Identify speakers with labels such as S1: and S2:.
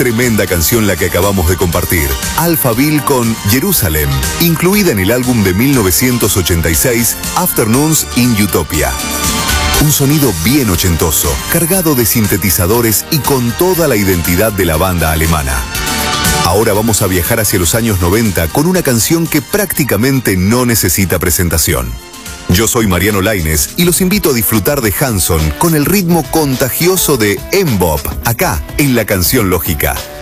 S1: Tremenda canción la que acabamos de compartir. Alphaville con Jerusalem, incluida en el álbum de 1986, Afternoons in Utopia. Un sonido bien ochentoso, cargado de sintetizadores y con toda la identidad de la banda alemana. Ahora vamos a viajar hacia los años 90 con una canción que prácticamente no necesita presentación. Yo soy Mariano Laínez y los invito a disfrutar de Hanson con el ritmo contagioso de M-Bop, acá en La Canción Lógica.